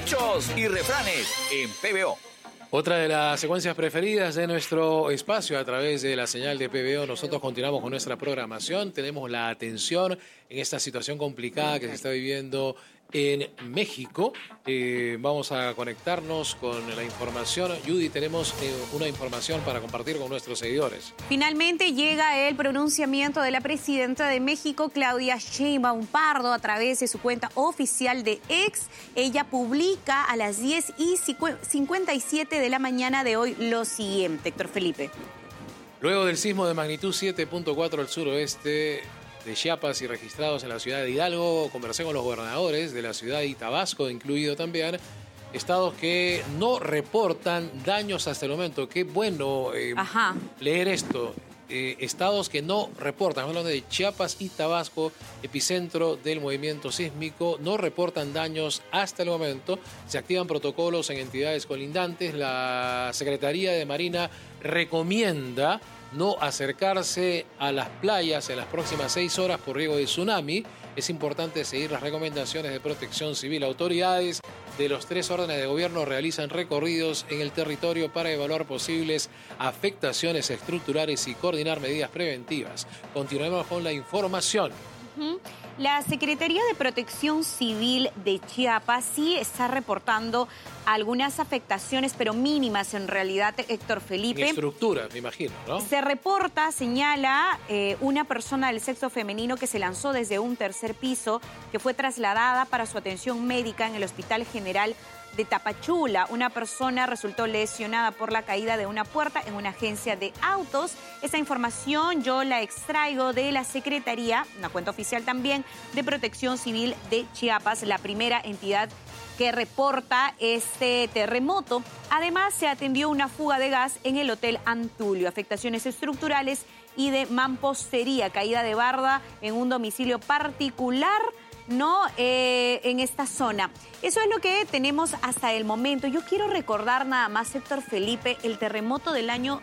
dichos y refranes en PBO. Otra de las secuencias preferidas de nuestro espacio a través de la señal de PBO. Nosotros continuamos con nuestra programación. Tenemos la atención en esta situación complicada que se está viviendo en México. Vamos a conectarnos con la información. Judy, tenemos una información para compartir con nuestros seguidores. Finalmente llega el pronunciamiento de la presidenta de México, Claudia Sheinbaum Pardo, a través de su cuenta oficial de X. Ella publica a las 10:57 de la mañana de hoy lo siguiente, Héctor Felipe. Luego del sismo de magnitud 7.4 al suroeste de Chiapas y registrados en la ciudad de Hidalgo, conversé con los gobernadores de la ciudad y Tabasco, incluido también, estados que no reportan daños hasta el momento. Qué bueno leer esto. Estados que no reportan, hablando de Chiapas y Tabasco, epicentro del movimiento sísmico, no reportan daños hasta el momento. Se activan protocolos en entidades colindantes. La Secretaría de Marina recomienda no acercarse a las playas en las próximas 6 horas por riesgo de tsunami. Es importante seguir las recomendaciones de protección civil. Autoridades de los 3 órdenes de gobierno realizan recorridos en el territorio para evaluar posibles afectaciones estructurales y coordinar medidas preventivas. Continuemos con la información. La Secretaría de Protección Civil de Chiapas sí está reportando algunas afectaciones, pero mínimas en realidad, Héctor Felipe. En estructura, me imagino, ¿no? Se reporta, señala, una persona del sexo femenino que se lanzó desde un 3er piso, que fue trasladada para su atención médica en el Hospital General de Tapachula. Una persona resultó lesionada por la caída de una puerta en una agencia de autos. Esa información yo la extraigo de la Secretaría, una cuenta oficial también, de Protección Civil de Chiapas, la primera entidad que reporta este terremoto. Además, se atendió una fuga de gas en el Hotel Antulio, afectaciones estructurales y de mampostería, caída de barda en un domicilio particular, ¿no? En esta zona. Eso es lo que tenemos hasta el momento. Yo quiero recordar nada más, Héctor Felipe, el terremoto del año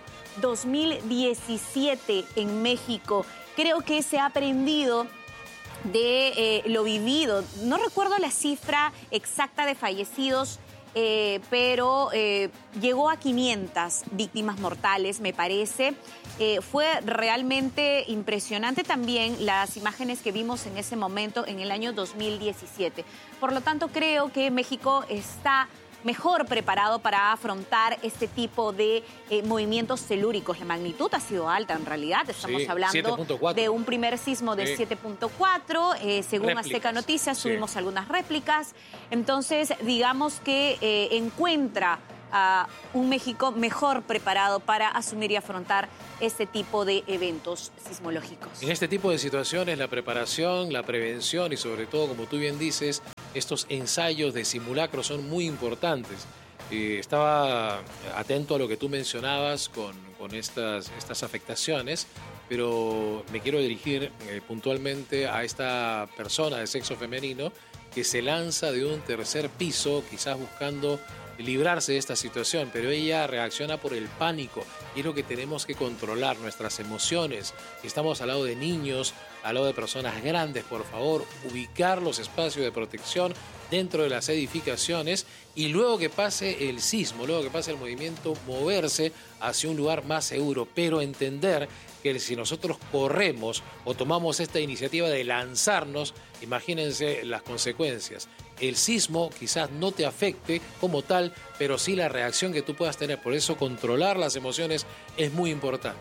2017 en México. Creo que se ha aprendido de lo vivido. No recuerdo la cifra exacta de fallecidos, pero llegó a 500 víctimas mortales, me parece. Fue realmente impresionante también las imágenes que vimos en ese momento en el año 2017. Por lo tanto, creo que México está mejor preparado para afrontar este tipo de movimientos telúricos. La magnitud ha sido alta en realidad. Estamos hablando 7.4. de un primer sismo de 7.4. Según Réplicas. Azteca Noticias, tuvimos algunas réplicas. Entonces, digamos que encuentra a un México mejor preparado para asumir y afrontar este tipo de eventos sismológicos. En este tipo de situaciones, la preparación, la prevención y sobre todo, como tú bien dices, estos ensayos de simulacro son muy importantes. Estaba atento a lo que tú mencionabas con estas afectaciones, pero me quiero dirigir puntualmente a esta persona de sexo femenino que se lanza de un 3er piso, quizás buscando librarse de esta situación, pero ella reacciona por el pánico y es lo que tenemos que controlar, nuestras emociones. Si estamos al lado de niños, al lado de personas grandes, por favor, ubicar los espacios de protección dentro de las edificaciones y luego que pase el sismo, luego que pase el movimiento, moverse hacia un lugar más seguro, pero entender que si nosotros corremos o tomamos esta iniciativa de lanzarnos, imagínense las consecuencias. El sismo quizás no te afecte como tal, pero sí la reacción que tú puedas tener. Por eso controlar las emociones es muy importante.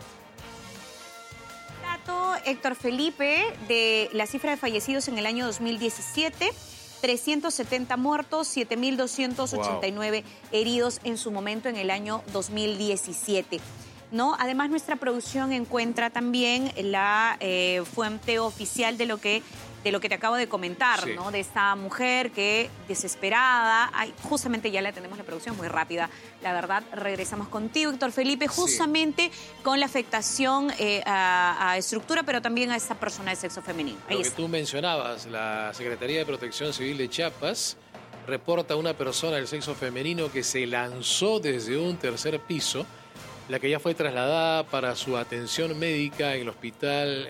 Dato, Héctor Felipe, de la cifra de fallecidos en el año 2017, 370 muertos, 7.289 heridos en su momento en el año 2017. ¿No? Además, nuestra producción encuentra también la fuente oficial de lo que te acabo de comentar, sí, ¿no? De esta mujer que desesperada, justamente ya la tenemos la producción muy rápida, la verdad. Regresamos contigo, Héctor Felipe, justamente sí, con la afectación a estructura, pero también a esta persona de sexo femenino. Lo que tú mencionabas, la Secretaría de Protección Civil de Chiapas reporta a una persona del sexo femenino que se lanzó desde un 3er piso, la que ya fue trasladada para su atención médica en el Hospital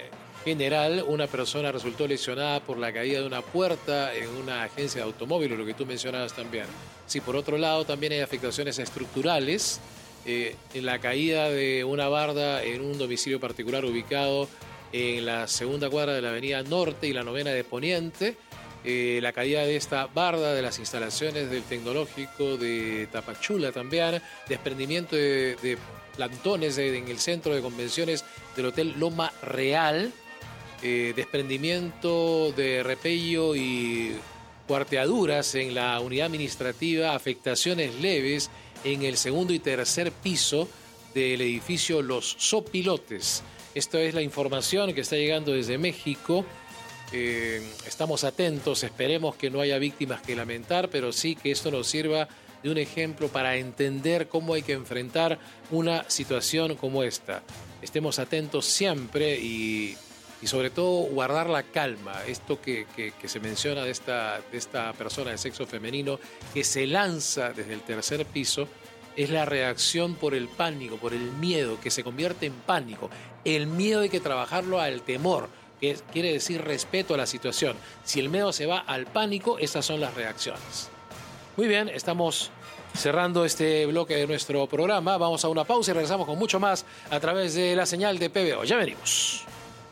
general, una persona resultó lesionada por la caída de una puerta en una agencia de automóviles, lo que tú mencionabas también. Sí, por otro lado, también hay afectaciones estructurales en la caída de una barda en un domicilio particular ubicado en la segunda cuadra de la avenida Norte y la 9ª de Poniente. La caída de esta barda de las instalaciones del Tecnológico de Tapachula también, desprendimiento de plantones en el centro de convenciones del Hotel Loma Real, desprendimiento de repello y cuarteaduras en la unidad administrativa, afectaciones leves en el segundo y tercer piso del edificio Los Sopilotes. Esta es la información que está llegando desde México. Estamos atentos, esperemos que no haya víctimas que lamentar, pero sí que esto nos sirva de un ejemplo para entender cómo hay que enfrentar una situación como esta. Estemos atentos siempre y sobre todo guardar la calma. Esto que se menciona de esta persona de sexo femenino que se lanza desde el tercer piso es la reacción por el pánico, por el miedo, que se convierte en pánico. El miedo hay que trabajarlo al temor, que quiere decir respeto a la situación. Si el miedo se va al pánico, esas son las reacciones. Muy bien, estamos cerrando este bloque de nuestro programa. Vamos a una pausa y regresamos con mucho más a través de la señal de PBO. Ya venimos.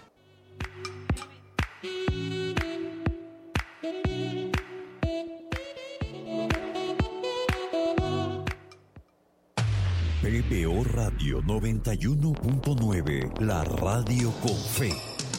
PBO Radio 91.9, la radio con fe.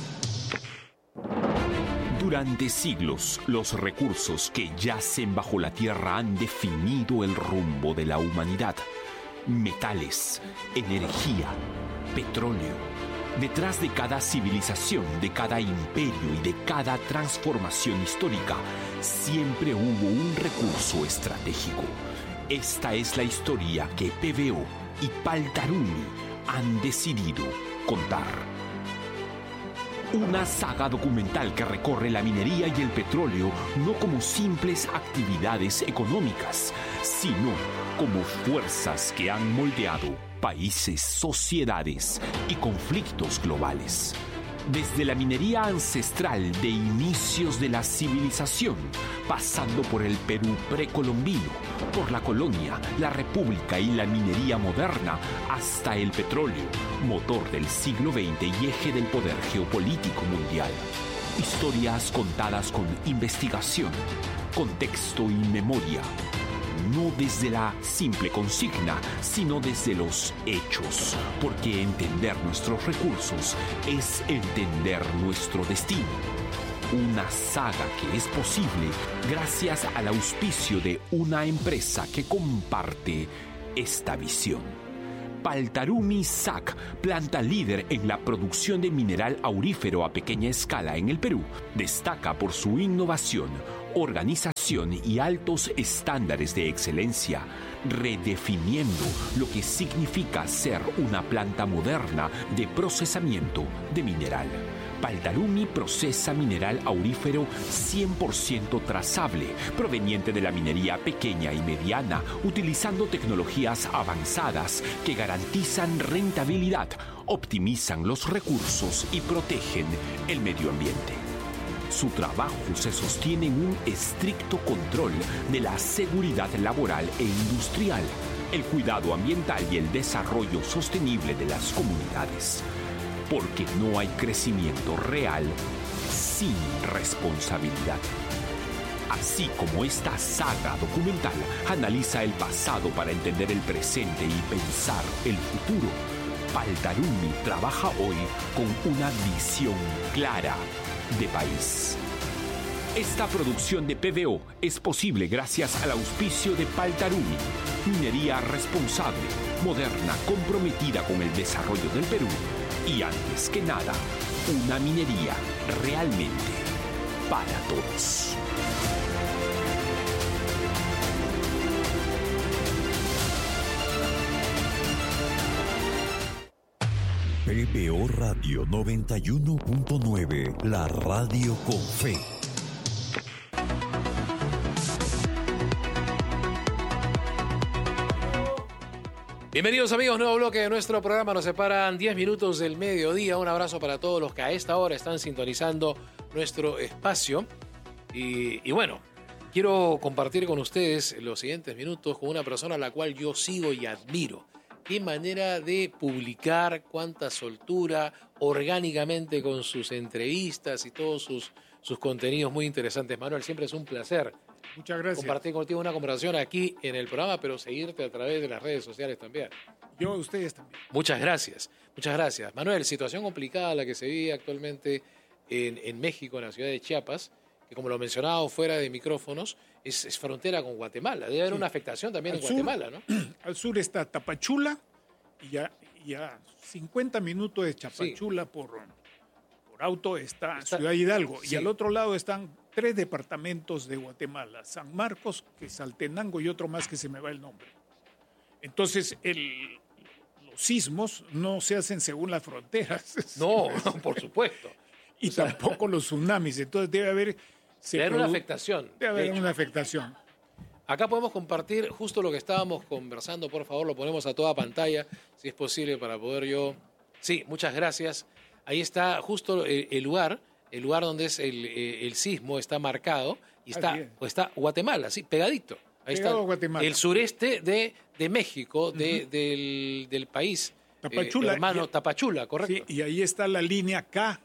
Durante siglos, los recursos que yacen bajo la tierra han definido el rumbo de la humanidad. Metales, energía, petróleo. Detrás de cada civilización, de cada imperio y de cada transformación histórica, siempre hubo un recurso estratégico. Esta es la historia que PBO y Paltarumi han decidido contar. Una saga documental que recorre la minería y el petróleo no como simples actividades económicas, sino como fuerzas que han moldeado países, sociedades y conflictos globales. Desde la minería ancestral de inicios de la civilización, pasando por el Perú precolombino, por la colonia, la república y la minería moderna, hasta el petróleo, motor del siglo XX y eje del poder geopolítico mundial. Historias contadas con investigación, contexto y memoria. No desde la simple consigna, sino desde los hechos, porque entender nuestros recursos es entender nuestro destino. Una saga que es posible gracias al auspicio de una empresa que comparte esta visión. Paltarumi SAC, planta líder en la producción de mineral aurífero a pequeña escala en el Perú, destaca por su innovación, organización y altos estándares de excelencia, redefiniendo lo que significa ser una planta moderna de procesamiento de mineral. Paltarumi procesa mineral aurífero 100% trazable, proveniente de la minería pequeña y mediana, utilizando tecnologías avanzadas que garantizan rentabilidad, optimizan los recursos y protegen el medio ambiente. Su trabajo se sostiene en un estricto control de la seguridad laboral e industrial, el cuidado ambiental y el desarrollo sostenible de las comunidades. Porque no hay crecimiento real sin responsabilidad. Así como esta saga documental analiza el pasado para entender el presente y pensar el futuro, Paltarumi trabaja hoy con una visión clara de país. Esta producción de PBO es posible gracias al auspicio de Paltarumi, minería responsable, moderna, comprometida con el desarrollo del Perú y, antes que nada, una minería realmente para todos. PBO Radio 91.9, la radio con fe. Bienvenidos amigos, nuevo bloque de nuestro programa. Nos separan 10 minutos del mediodía. Un abrazo para todos los que a esta hora están sintonizando nuestro espacio. Y bueno, quiero compartir con ustedes los siguientes minutos con una persona a la cual yo sigo y admiro. Qué manera de publicar, cuánta soltura, orgánicamente con sus entrevistas y todos sus contenidos muy interesantes. Manuel, siempre es un placer. Muchas gracias. Compartir contigo una conversación aquí en el programa, pero seguirte a través de las redes sociales también. Yo a ustedes también. Muchas gracias, muchas gracias. Manuel, situación complicada la que se vive actualmente en México, en la ciudad de Chiapas, que como lo mencionaba fuera de micrófonos, es frontera con Guatemala. Debe haber una afectación también en Guatemala, ¿no? Al sur está Tapachula y a 50 minutos de Tapachula por auto está Ciudad Hidalgo. Sí. Y al otro lado están 3 departamentos de Guatemala, San Marcos, Quetzaltenango y otro más que se me va el nombre. Entonces, los sismos no se hacen según las fronteras. No, por supuesto. Y tampoco los tsunamis. Entonces debe haber... una afectación. Debe haber una afectación. Acá podemos compartir justo lo que estábamos conversando. Por favor, lo ponemos a toda pantalla, si es posible, para poder yo... Sí, muchas gracias. Ahí está justo el lugar donde es el sismo, está marcado, y está Guatemala, sí, pegadito. Ahí está Guatemala. El sureste de México, del país. Tapachula. Hermano, Tapachula, correcto. Sí, y ahí está la línea K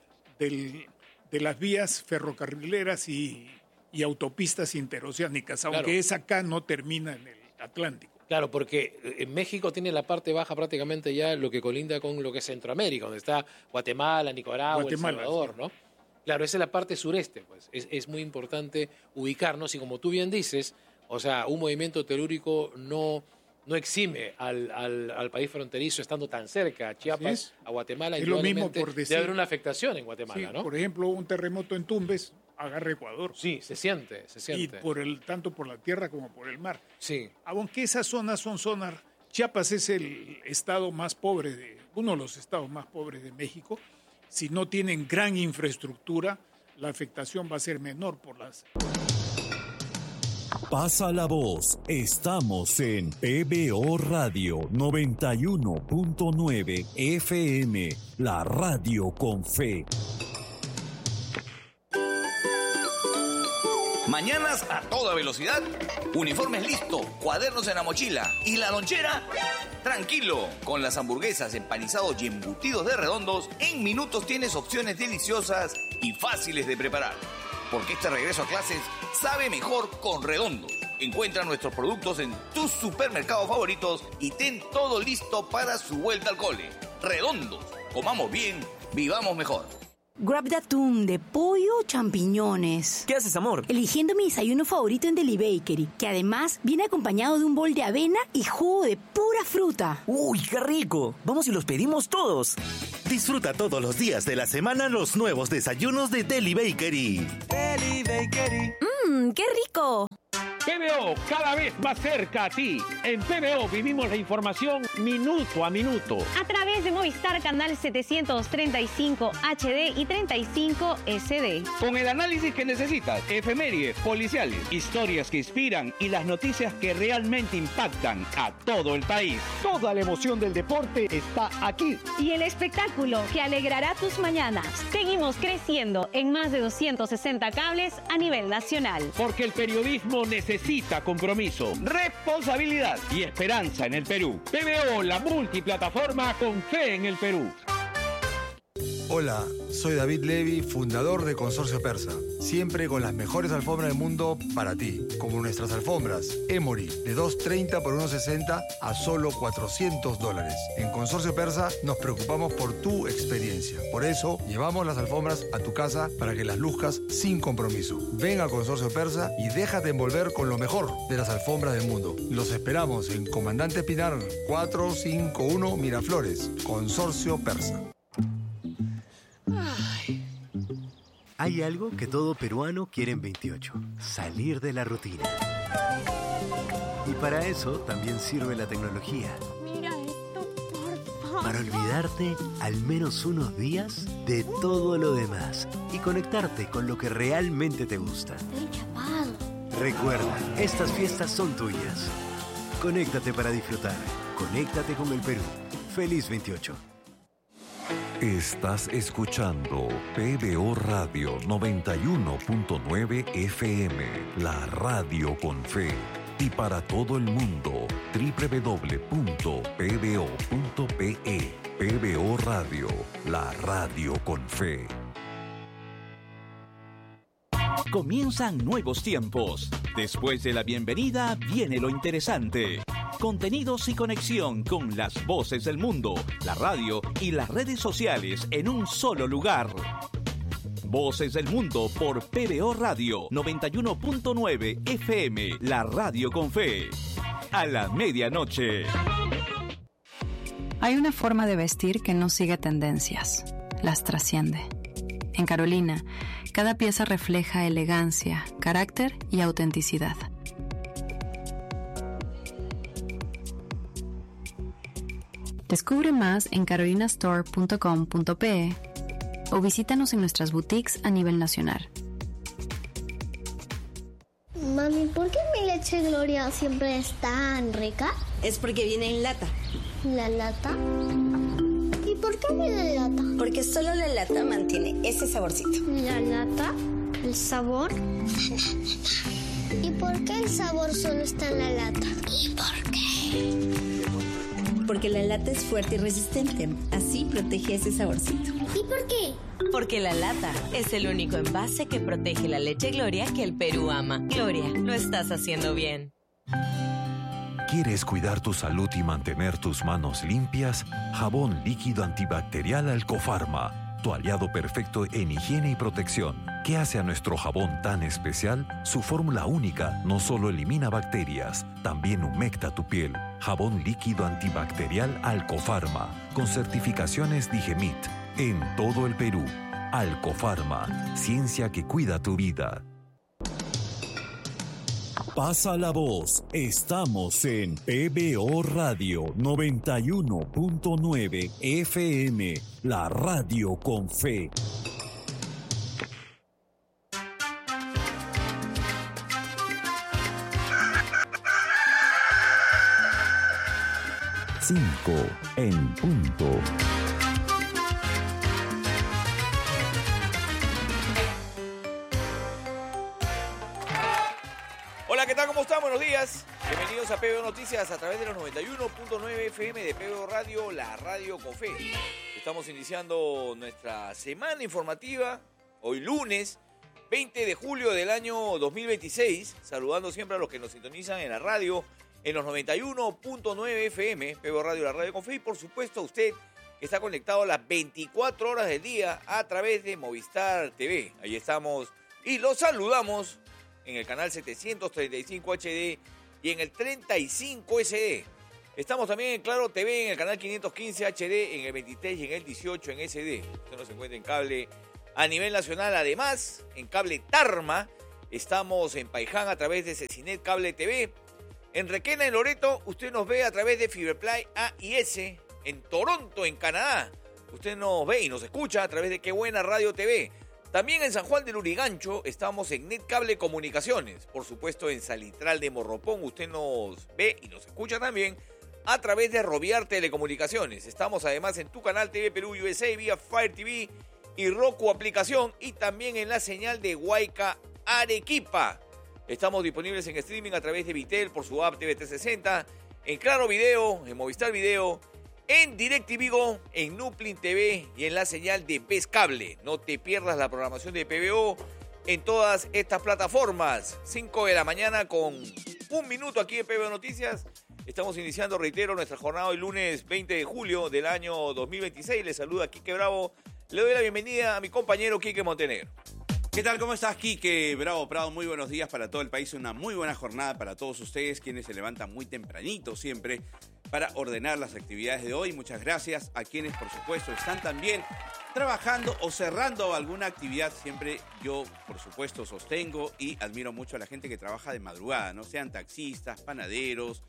de las vías ferrocarrileras y autopistas interoceánicas, aunque claro. Esa K no termina en el Atlántico. Claro, porque en México tiene la parte baja prácticamente ya lo que colinda con lo que es Centroamérica, donde está Guatemala, Nicaragua, El Salvador, sí. ¿no? Claro, esa es la parte sureste, pues. Es muy importante ubicarnos y como tú bien dices, o sea, un movimiento telúrico no exime al país fronterizo estando tan cerca, a Chiapas, a Guatemala. Es lo mismo por decir. Debe haber una afectación en Guatemala, sí, ¿no? Por ejemplo, un terremoto en Tumbes agarra Ecuador. Sí, se siente. Y tanto por la tierra como por el mar. Sí. Aunque esas zonas son zonas... Chiapas es el estado más pobre uno de los estados más pobres de México. Si no tienen gran infraestructura, la afectación va a ser menor por las... Pasa la voz. Estamos en PBO Radio 91.9 FM, la radio con fe. Mañanas a toda velocidad, uniformes listos, cuadernos en la mochila y la lonchera. Tranquilo, con las hamburguesas, empanizados y embutidos de Redondos, en minutos tienes opciones deliciosas y fáciles de preparar. Porque este regreso a clases sabe mejor con Redondos. Encuentra nuestros productos en tus supermercados favoritos y ten todo listo para su vuelta al cole. Redondos, comamos bien, vivamos mejor. Grab de atún, de pollo o champiñones. ¿Qué haces, amor? Eligiendo mi desayuno favorito en Deli Bakery, que además viene acompañado de un bol de avena y jugo de pura fruta. ¡Uy, qué rico! Vamos y los pedimos todos. Disfruta todos los días de la semana los nuevos desayunos de Deli Bakery. Deli Bakery. ¡Qué rico! PBO, cada vez más cerca a ti. En PBO vivimos la información minuto a minuto. A través de Movistar Canal 735 HD y 35 SD. Con el análisis que necesitas, efemérides, policiales, historias que inspiran y las noticias que realmente impactan a todo el país. Toda la emoción del deporte está aquí. Y el espectáculo que alegrará tus mañanas. Seguimos creciendo en más de 260 cables a nivel nacional. Porque el periodismo necesita compromiso, responsabilidad y esperanza en el Perú. PBO, la multiplataforma con fe en el Perú. Hola, soy David Levy, fundador de Consorcio Persa. Siempre con las mejores alfombras del mundo para ti. Como nuestras alfombras Emory, de $230 por $160 a solo $400. En Consorcio Persa nos preocupamos por tu experiencia. Por eso, llevamos las alfombras a tu casa para que las luzcas sin compromiso. Ven a Consorcio Persa y déjate envolver con lo mejor de las alfombras del mundo. Los esperamos en Comandante Pinar 451 Miraflores. Consorcio Persa. Hay algo que todo peruano quiere en 28, salir de la rutina. Y para eso también sirve la tecnología. Mira esto, por favor. Para olvidarte al menos unos días de todo lo demás y conectarte con lo que realmente te gusta. Estoy chapado. Recuerda, estas fiestas son tuyas. Conéctate para disfrutar. Conéctate con el Perú. Feliz 28. Estás escuchando PBO Radio 91.9 FM, la radio con fe. Y para todo el mundo, www.pbo.pe. PBO Radio, la radio con fe. Comienzan nuevos tiempos. Después de la bienvenida viene lo interesante. Contenidos y conexión con las voces del mundo, la radio y las redes sociales en un solo lugar. Voces del Mundo por PBO Radio 91.9 FM, la radio con fe. A la medianoche. Hay una forma de vestir que no sigue tendencias, las trasciende. En Carolina, cada pieza refleja elegancia, carácter y autenticidad. Descubre más en carolinastore.com.pe o visítanos en nuestras boutiques a nivel nacional. Mami, ¿por qué mi leche Gloria siempre es tan rica? Es porque viene en lata. ¿La lata? ¿Y por qué viene en lata? Porque solo la lata mantiene ese saborcito. ¿La lata? ¿El sabor? ¿Y por qué el sabor solo está en la lata? ¿Y por qué? Porque la lata es fuerte y resistente. Así protege ese saborcito. ¿Y por qué? Porque la lata es el único envase que protege la leche Gloria que el Perú ama. Gloria, lo estás haciendo bien. ¿Quieres cuidar tu salud y mantener tus manos limpias? Jabón líquido antibacterial Alcofarma, tu aliado perfecto en higiene y protección. ¿Qué hace a nuestro jabón tan especial? Su fórmula única no solo elimina bacterias, también humecta tu piel. Jabón líquido antibacterial Alcofarma, con certificaciones Digemit, en todo el Perú. Alcofarma, ciencia que cuida tu vida. Pasa la voz, estamos en PBO Radio 91.9 FM, la radio con fe. Cinco en punto. Hola, ¿qué tal? ¿Cómo están? Buenos días. Bienvenidos a PBO Noticias a través de los 91.9 FM de PBO Radio, la radio con fe. Estamos iniciando nuestra semana informativa, hoy lunes 20 de julio del año 2026. Saludando siempre a los que nos sintonizan en la radio, en los 91.9 FM, PBO Radio, la radio con fe. Y por supuesto a usted que está conectado las 24 horas del día a través de Movistar TV. Ahí estamos y los saludamos en el canal 735 HD y en el 35 SD. Estamos también en Claro TV, en el canal 515 HD, en el 23 y en el 18 en SD. Usted nos encuentra en cable a nivel nacional. Además, en cable Tarma, estamos en Paiján a través de Cecinet Cable TV. En Requena, en Loreto, usted nos ve a través de Fiberplay A y S. En Toronto, en Canadá, usted nos ve y nos escucha a través de Qué Buena Radio TV. También en San Juan del Lurigancho estamos en Netcable Comunicaciones. Por supuesto en Salitral de Morropón usted nos ve y nos escucha también a través de Roviar Telecomunicaciones. Estamos además en Tu Canal TV Perú USA vía Fire TV y Roku aplicación y también en la señal de Huayca Arequipa. Estamos disponibles en streaming a través de Vitel por su app TV360, en Claro Video, en Movistar Video, en DirecTV Go, en Nuplin TV y en la señal de Ves Cable. No te pierdas la programación de PBO en todas estas plataformas. 5 de la mañana con un minuto aquí en PBO Noticias. Estamos iniciando, reitero, nuestra jornada hoy lunes 20 de julio del año 2026. Les saluda Quique Bravo. Le doy la bienvenida a mi compañero Quique Montenegro. ¿Qué tal? ¿Cómo estás, Quique Bravo Prado? Muy buenos días para todo el país. Una muy buena jornada para todos ustedes, quienes se levantan muy tempranito siempre para ordenar las actividades de hoy. Muchas gracias a quienes, por supuesto, están también trabajando o cerrando alguna actividad. Siempre yo, por supuesto, sostengo y admiro mucho a la gente que trabaja de madrugada, no sean taxistas, panaderos,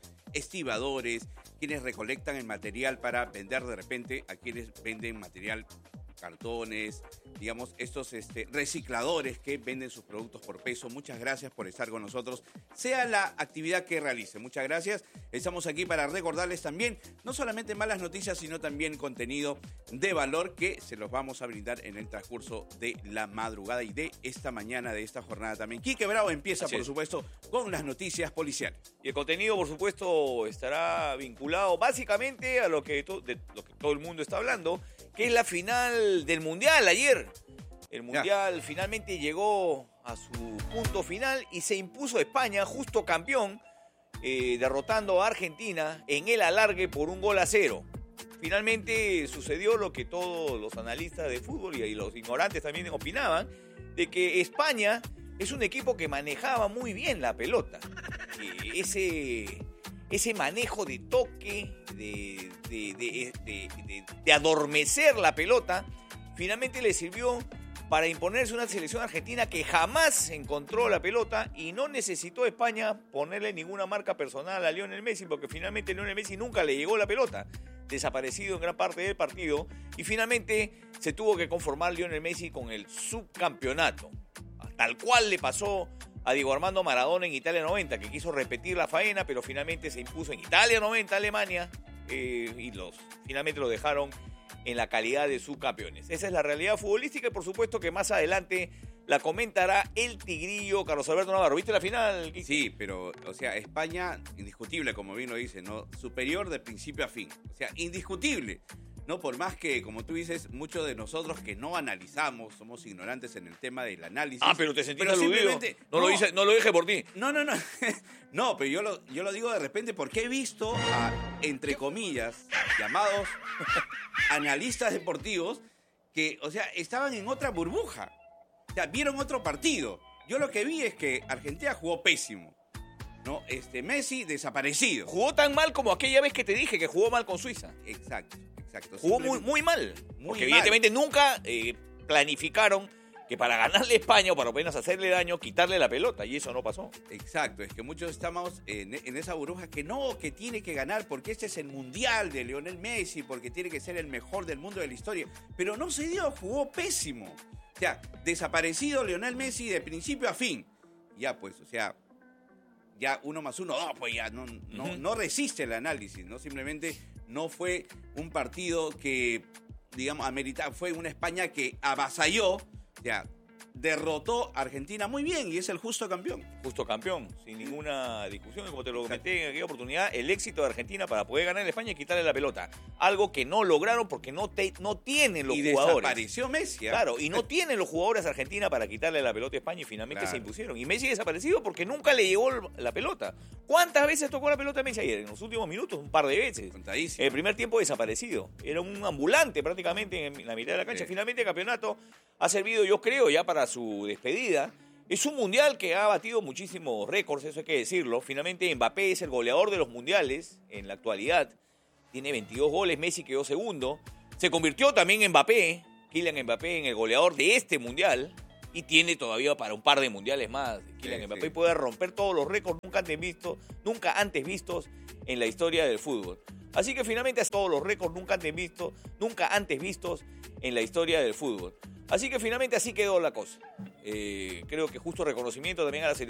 estibadores, quienes recolectan el material para vender de repente a quienes venden material cartones, digamos, estos recicladores que venden sus productos por peso. Muchas gracias por estar con nosotros, sea la actividad que realice. Muchas gracias. Estamos aquí para recordarles también, no solamente malas noticias, sino también contenido de valor que se los vamos a brindar en el transcurso de la madrugada y de esta mañana, de esta jornada también. Quique Bravo empieza, por supuesto, con las noticias policiales. Y el contenido, por supuesto, estará vinculado básicamente a lo que todo el mundo está hablando, que es la final del Mundial ayer. El Mundial finalmente llegó a su punto final y se impuso España, justo campeón, derrotando a Argentina en el alargue por 1-0. Finalmente sucedió lo que todos los analistas de fútbol y los ignorantes también opinaban, de que España es un equipo que manejaba muy bien la pelota. Ese manejo de toque, de adormecer la pelota, finalmente le sirvió para imponerse una selección argentina que jamás encontró la pelota y no necesitó España ponerle ninguna marca personal a Lionel Messi, porque finalmente Lionel Messi nunca le llegó la pelota, desaparecido en gran parte del partido, y finalmente se tuvo que conformar Lionel Messi con el subcampeonato, tal cual le pasó a Diego Armando Maradona en Italia 90, que quiso repetir la faena, pero finalmente se impuso en Italia 90, Alemania, y finalmente lo dejaron en la calidad de subcampeones. Esa es la realidad futbolística y por supuesto que más adelante la comentará el tigrillo Carlos Alberto Navarro. ¿Viste la final? Sí, pero, o sea, España, indiscutible, como bien lo dice, ¿no? Superior de principio a fin. O sea, indiscutible. No, por más que, como tú dices, muchos de nosotros que no analizamos, somos ignorantes en el tema del análisis. Ah, pero te sentiste aludido. No lo dije por ti. No. No, pero yo lo digo de repente porque he visto a, entre comillas, llamados analistas deportivos que, o sea, estaban en otra burbuja. O sea, vieron otro partido. Yo lo que vi es que Argentina jugó pésimo, ¿no? Messi desaparecido. Jugó tan mal como aquella vez que te dije que jugó mal con Suiza. Exacto. Jugó muy mal. Porque evidentemente nunca planificaron que para ganarle a España o para apenas hacerle daño, quitarle la pelota. Y eso no pasó. Exacto. Es que muchos estamos en esa burbuja que tiene que ganar porque este es el Mundial de Lionel Messi, porque tiene que ser el mejor del mundo de la historia. Pero no se dio, jugó pésimo. O sea, desaparecido Lionel Messi de principio a fin. Ya pues, o sea, ya 1 más 1, pues ya no resiste el análisis, ¿no? Simplemente no fue un partido que, digamos, fue una España que avasalló, ya, derrotó a Argentina muy bien y es el justo campeón. Justo campeón, sin ninguna discusión. Como te lo comenté en aquella oportunidad, el éxito de Argentina para poder ganar en España es quitarle la pelota. Algo que no lograron porque no tienen los jugadores. Y desapareció Messi. Claro, y no tienen los jugadores de Argentina para quitarle la pelota a España y finalmente se impusieron. Y Messi desaparecido porque nunca le llegó la pelota. ¿Cuántas veces tocó la pelota a Messi ayer? En los últimos minutos, un par de veces. Contadísimo. El primer tiempo desaparecido. Era un ambulante prácticamente en la mitad de la cancha. Finalmente el campeonato ha servido, yo creo, ya para su despedida. Es un mundial que ha batido muchísimos récords, eso hay que decirlo. Finalmente Mbappé es el goleador de los mundiales en la actualidad. Tiene 22 goles, Messi quedó segundo. Se convirtió también Kylian Mbappé, en el goleador de este mundial. Y tiene todavía para un par de mundiales más. Kylian Mbappé puede romper todos los récords nunca antes vistos en la historia del fútbol. Así que finalmente todos los récords nunca antes vistos en la historia del fútbol. Así que finalmente así quedó la cosa. Creo que justo reconocimiento también a la selección.